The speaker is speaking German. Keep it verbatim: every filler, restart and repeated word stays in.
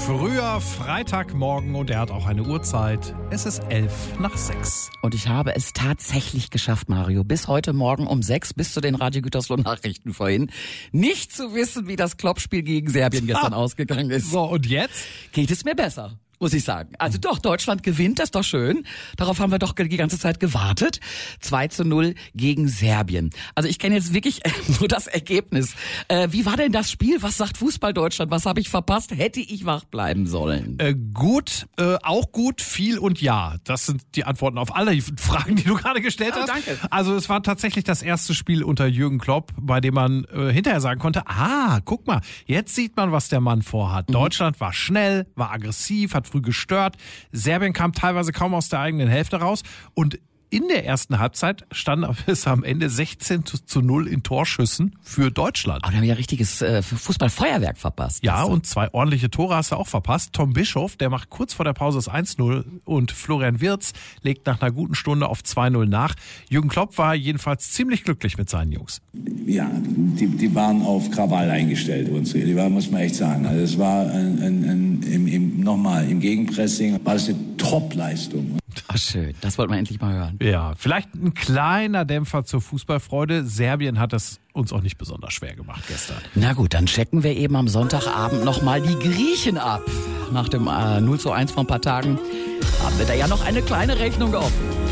Früher Freitagmorgen und er hat auch eine Uhrzeit. Es ist elf nach sechs. Und ich habe es tatsächlich geschafft, Mario, bis heute Morgen um sechs, bis zu den Radio Gütersloh Nachrichten vorhin, nicht zu wissen, wie das Kloppspiel gegen Serbien gestern ah. ausgegangen ist. So, und jetzt? Geht es mir besser, muss ich sagen. Also doch, Deutschland gewinnt, das ist doch schön. Darauf haben wir doch die ganze Zeit gewartet. zwei zu null gegen Serbien. Also ich kenne jetzt wirklich nur das Ergebnis. Äh, wie war denn das Spiel? Was sagt Fußball Deutschland? Was habe ich verpasst? Hätte ich wach bleiben sollen? Äh, gut, äh, auch gut, viel und ja. Das sind die Antworten auf alle Fragen, die du gerade gestellt oh, hast. Danke. Also es war tatsächlich das erste Spiel unter Jürgen Klopp, bei dem man äh, hinterher sagen konnte, ah, guck mal, jetzt sieht man, was der Mann vorhat. Mhm. Deutschland war schnell, war aggressiv, hat früh gestört. Serbien kam teilweise kaum aus der eigenen Hälfte raus. Und in der ersten Halbzeit stand es am Ende sechzehn zu null in Torschüssen für Deutschland. Aber da haben wir ja richtiges äh, Fußballfeuerwerk verpasst. Ja, und zwei ordentliche Tore hast du auch verpasst. Tom Bischof, der macht kurz vor der Pause das eins null und Florian Wirtz legt nach einer guten Stunde auf zwei null nach. Jürgen Klopp war jedenfalls ziemlich glücklich mit seinen Jungs. Ja, die, die waren auf Krawall eingestellt, unsere. Die waren, muss man echt sagen. Also es war ein, ein, ein, im, im, nochmal im Gegenpressing war es eine Top-Leistung. Ach, schön, das wollte man endlich mal hören. Ja, vielleicht ein kleiner Dämpfer zur Fußballfreude. Serbien hat es uns auch nicht besonders schwer gemacht gestern. Na gut, dann checken wir eben am Sonntagabend nochmal die Griechen ab. Nach dem äh, null zu eins vor ein paar Tagen haben wir da ja noch eine kleine Rechnung offen.